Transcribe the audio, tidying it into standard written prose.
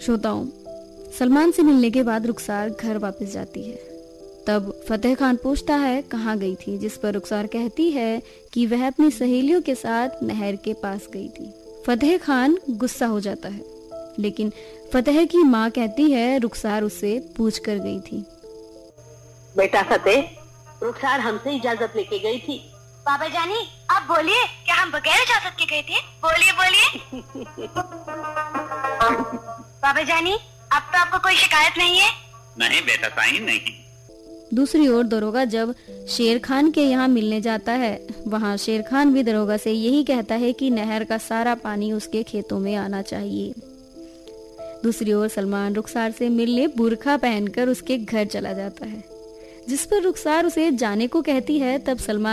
श्रोताओं, सलमान से मिलने के बाद रुखसार घर वापस जाती है। तब फतेह खान पूछता है कहाँ गई थी, जिस पर रुखसार कहती है कि वह अपनी सहेलियों के साथ नहर के पास गई थी। फतेह खान गुस्सा हो जाता है, लेकिन फतेह की माँ कहती है रुखसार उससे पूछ कर गई थी। बेटा फतेह, रुखसार हमसे इजाजत लेके गई थी। बाबा जानी, आप बोलिए, क्या हम बगैर इजाजत के गए थे? बोलिए बोलिए। बाबा जानी, अब तो आपको कोई शिकायत नहीं है? नहीं बेटा साईं, नहीं। दूसरी ओर दरोगा जब शेर खान के यहाँ मिलने जाता है, वहाँ शेर खान भी दरोगा से यही कहता है कि नहर का सारा पानी उसके खेतों में आना चाहिए। दूसरी ओर सलमान रुखसार से मिलने बुर्खा पहनकर उसके घर चला जाता है, जिस पर रुखसार उसे जाने को कहती है। तब सलमान